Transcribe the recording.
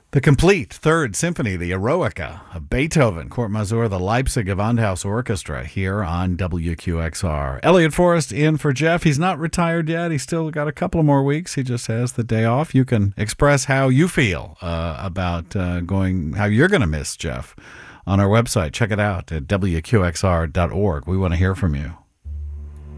The complete Third Symphony, the Eroica of Beethoven, Court Mazur, the Leipzig Gewandhaus Orchestra here on WQXR. Elliot Forrest in for Jeff. He's not retired yet. He's still got a couple of more weeks. He just has the day off. You can express how you feel about how you're going to miss Jeff on our website. Check it out at WQXR.org. We want to hear from you.